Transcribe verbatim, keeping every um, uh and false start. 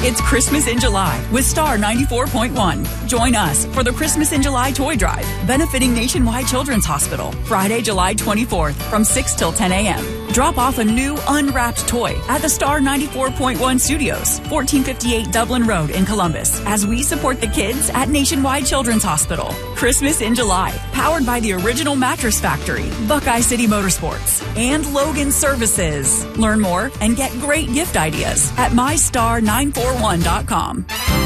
It's Christmas in July with Star ninety-four point one. Join us for the Christmas in July Toy Drive, benefiting Nationwide Children's Hospital, Friday, July twenty-fourth from six till ten a.m. Drop off a new unwrapped toy at the Star ninety-four point one Studios, fourteen fifty-eight Dublin Road in Columbus, as we support the kids at Nationwide Children's Hospital. Christmas in July, powered by the Original Mattress Factory, Buckeye City Motorsports, and Logan Services. Learn more and get great gift ideas at my star nine four one dot com.